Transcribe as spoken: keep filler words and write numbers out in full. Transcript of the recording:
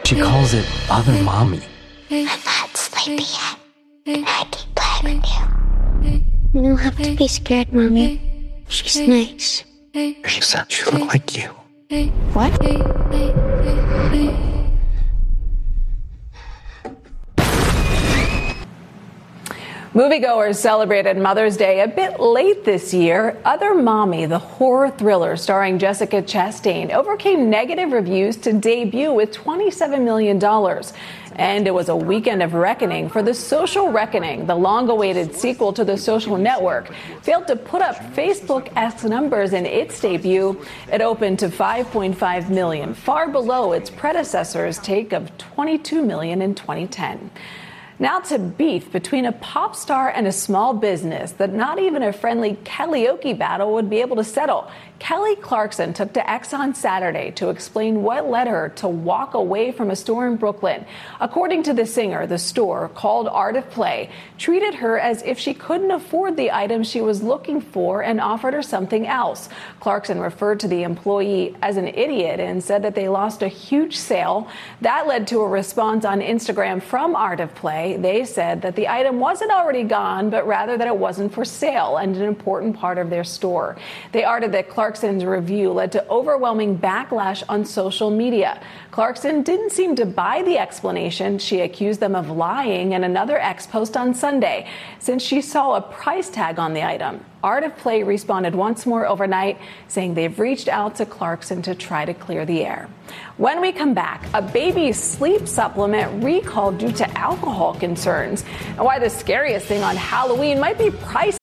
She calls it Other Mommy. I'm not sleepy yet. Can I keep playing with you? You don't have to be scared, Mommy. She's nice. She said she looked like you. What? Moviegoers celebrated Mother's Day a bit late this year. Other Mommy, the horror thriller starring Jessica Chastain, overcame negative reviews to debut with twenty-seven million dollars. And it was a weekend of reckoning for The Social Reckoning, the long-awaited sequel to The Social Network. Failed to put up Facebook-esque numbers in its debut. It opened to five point five million, far below its predecessor's take of twenty-two million in twenty ten. Now to beef between a pop star and a small business that not even a friendly karaoke battle would be able to settle. Kelly Clarkson took to X on Saturday to explain what led her to walk away from a store in Brooklyn. According to the singer, the store, called Art of Play, treated her as if she couldn't afford the item she was looking for and offered her something else. Clarkson referred to the employee as an idiot and said that they lost a huge sale. That led to a response on Instagram from Art of Play. They said that the item wasn't already gone, but rather that it wasn't for sale and an important part of their store. They argued that Clarkson's review led to overwhelming backlash on social media. Clarkson didn't seem to buy the explanation. She accused them of lying in another X post on Sunday, since she saw a price tag on the item. Art of Play responded once more overnight, saying they've reached out to Clarkson to try to clear the air. When we come back, a baby's sleep supplement recalled due to alcohol concerns, and why the scariest thing on Halloween might be price